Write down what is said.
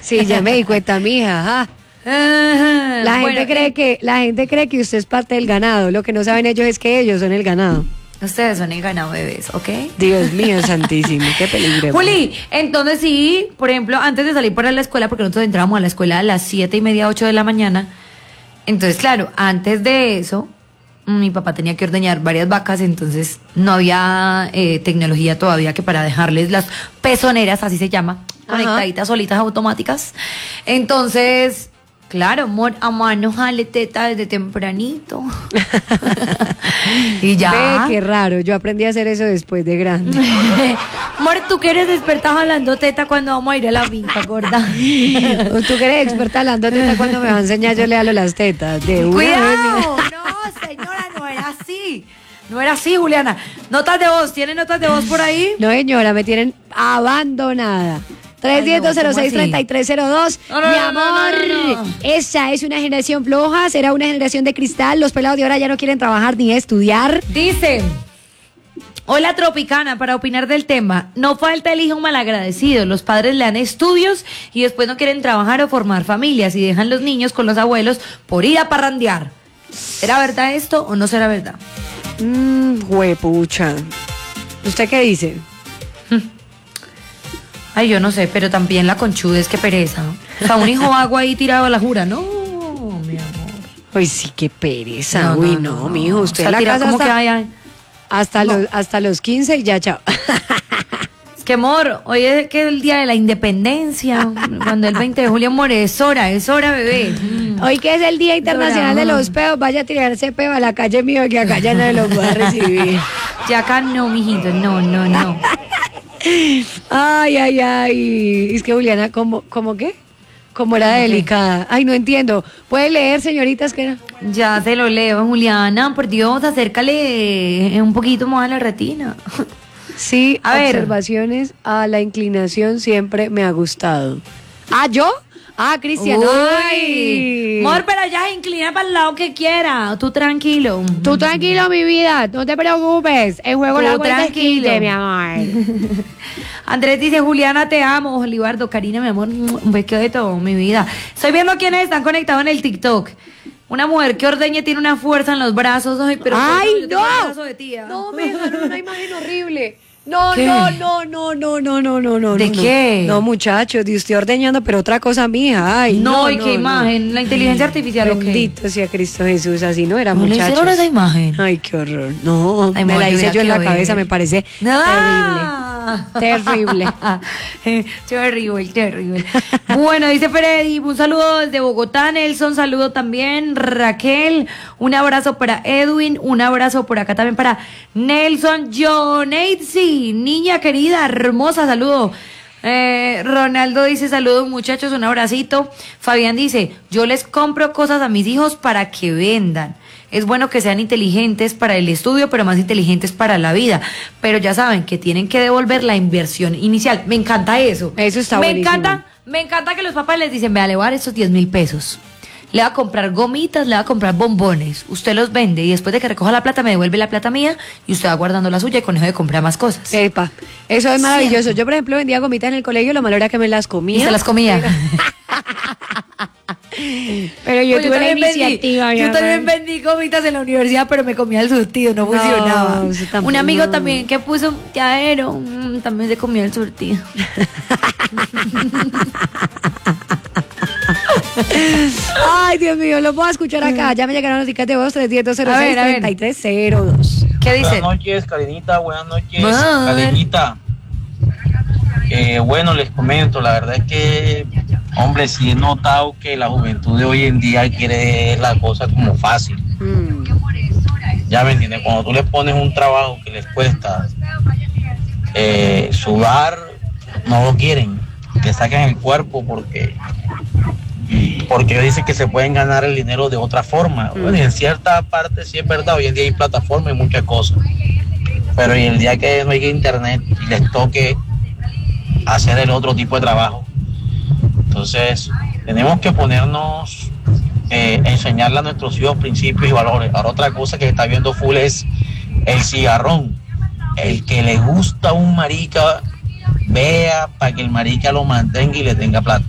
Sí, ya me di cuenta, mija. Ajá. La gente cree que usted es parte del ganado. Lo que no saben ellos es que ellos son el ganado. Ustedes son el ganado, bebés, ¿ok? Dios mío, santísimo, qué peligro. Juli, entonces sí, por ejemplo, antes de salir para la escuela, porque nosotros entrábamos a la escuela a las 7:30, 8 de la mañana. Entonces, claro, antes de eso, mi papá tenía que ordeñar varias vacas, entonces no había tecnología todavía que para dejarles las pezoneras, así se llama, conectaditas solitas automáticas. Entonces, claro, amor, a mano jale teta desde tempranito. Y ya. Ve, qué raro, yo aprendí a hacer eso después de grande. Amor, tú que eres experta jalando teta cuando vamos a ir a la finca, gorda. Tú que eres experta jalando teta cuando me va a enseñar yo le halo las tetas. De una Cuidado, vez. no, señora, no era así. No era así, Juliana. Notas de voz, ¿tienen notas de voz por ahí? No, señora, me tienen abandonada. 310-206-3302. Mi amor, esa es una generación floja, será una generación de cristal. Los pelados de ahora ya no quieren trabajar ni estudiar. Dice, hola Tropicana, para opinar del tema, no falta el hijo malagradecido. Los padres le dan estudios y después no quieren trabajar o formar familias y dejan los niños con los abuelos por ir a parrandear. ¿Será verdad esto o no será verdad? Juepucha. ¿Usted qué dice? Ay, yo no sé, pero también la conchudez, qué pereza. O sea, un hijo agua ahí tirado a la jura. No, mi amor. Ay, sí, qué pereza. Uy, no, mijo, usted o sea, en la casa como que hasta los 15 y ya, chao. Es que, amor, hoy es que el día de la independencia, cuando el 20 de julio, amor, es hora, bebé. Hoy que es el Día Internacional de los Peos, vaya a tirarse peo a la calle mío, que acá ya no los voy a recibir. Ya acá no, mijito, no. Ay. Es que Juliana, ¿cómo qué? Como era delicada. Ay, no entiendo. ¿Puede leer, señoritas, qué era? Ya se lo leo, Juliana. Por Dios, acércale un poquito más a la retina. Sí, a observaciones a la inclinación siempre me ha gustado. ¿Ah, yo? Ah, Cristian. Ay. Amor, pero ya se inclina para el lado que quiera. Tú tranquilo. Tú tranquilo, mi vida. No te preocupes. El juego lo hago tranquilo, mi amor. Andrés dice, Juliana, te amo. Olivardo, Karina, mi amor, un beso de todo, mi vida. Estoy viendo quiénes están conectados en el TikTok. Una mujer que ordeña tiene una fuerza en los brazos. Ay, pero ¡ay, no! Brazo de tía. No, me dejaron una imagen horrible. No. ¿De qué? No, muchachos, de usted ordeñando, pero otra cosa, mija. Ay, no, ¿y qué imagen? ¿La inteligencia artificial o qué? Bendito sea Cristo Jesús, así no era, muchachos. ¿No le hicieron esa imagen? Ay, qué horror. No, ay, me la hice yo en la cabeza, me parece terrible. Terrible. Bueno, dice Freddy, un saludo desde Bogotá. Nelson, saludo también. Raquel, un abrazo para Edwin, un abrazo por acá también para Nelson. Joneitzi, niña querida, hermosa, saludo. Ronaldo dice, saludos muchachos, un abracito. Fabián dice, yo les compro cosas a mis hijos para que vendan. Es bueno que sean inteligentes para el estudio, pero más inteligentes para la vida. Pero ya saben que tienen que devolver la inversión inicial. Me encanta eso. Eso está buenísimo. Me encanta que los papás les dicen, vea, le voy a dar estos 10,000 pesos. Le va a comprar gomitas, le va a comprar bombones. Usted los vende y después de que recoja la plata me devuelve la plata mía y usted va guardando la suya y con eso de comprar más cosas. Epa, eso es maravilloso. Yo, por ejemplo, vendía gomitas en el colegio, lo malo era que me las comía. Y se las comía. Pero yo tuve la iniciativa. Yo también vendí gomitas en la universidad, pero me comía el surtido, no funcionaba. Un amigo también que puso un tiadero, también se comía el surtido. Ay, Dios mío, lo puedo escuchar acá. Ya me llegaron las chicas de voz, 310-206-3302. ¿Qué dice? Buenas noches, Karinita, buenas noches, Karinita. Bueno, les comento, la verdad es que, hombre, sí he notado que la juventud de hoy en día quiere la cosa como fácil. Ya me entiendes, cuando tú les pones un trabajo que les cuesta sudar, no lo quieren, que saquen el cuerpo porque ellos dicen que se pueden ganar el dinero de otra forma. Bueno, en cierta parte sí es verdad, hoy en día hay plataformas y muchas cosas, pero y el día que no haya internet y les toque hacer el otro tipo de trabajo, entonces tenemos que ponernos enseñarle a nuestros hijos principios y valores. Ahora otra cosa que está viendo full es el cigarrón. El que le gusta un marica, vea para que el marica lo mantenga y le tenga plata.